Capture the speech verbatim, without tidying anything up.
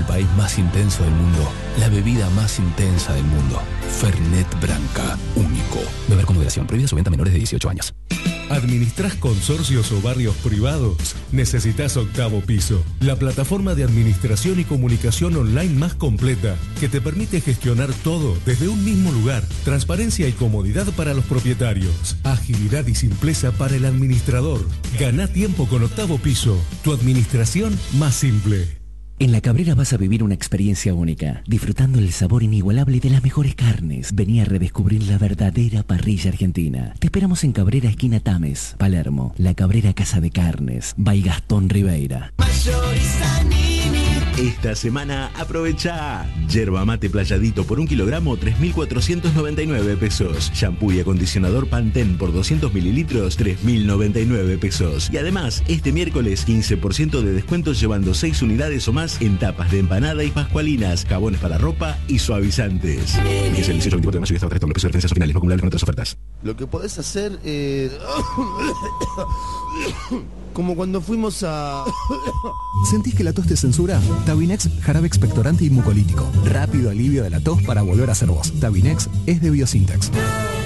El país más intenso del mundo. La bebida más intensa del mundo. Fernet Branca. Único. Beber con moderación. Prohibida su venta a menores de dieciocho años. ¿Administrás consorcios o barrios privados? Necesitas Octavo Piso, la plataforma de administración y comunicación online más completa que te permite gestionar todo desde un mismo lugar. Transparencia y comodidad para los propietarios. Agilidad y simpleza para el administrador. Ganá tiempo con Octavo Piso, tu administración más simple. En La Cabrera vas a vivir una experiencia única, disfrutando el sabor inigualable de las mejores carnes. Vení a redescubrir la verdadera parrilla argentina. Te esperamos en Cabrera, esquina Tames, Palermo. La Cabrera Casa de Carnes, by Gastón Ribeira. Esta semana aprovecha yerba mate playadito por un kilogramo, tres mil cuatrocientos noventa y nueve pesos. Shampoo y acondicionador Pantene por doscientos mililitros, tres mil noventa y nueve pesos. Y además, este miércoles quince por ciento de descuento llevando seis unidades o más en tapas de empanada y pascualinas, jabones para ropa y suavizantes. Es el dieciocho veinticuatro de mayo y hasta tres los precios de referencias finales, no acumulables con otras ofertas. Lo que podés hacer eh... como cuando fuimos a... ¿Sentís que la tos te censura? Tabinex, jarabe expectorante y mucolítico. Rápido alivio de la tos para volver a ser vos. Tabinex es de Biosintex.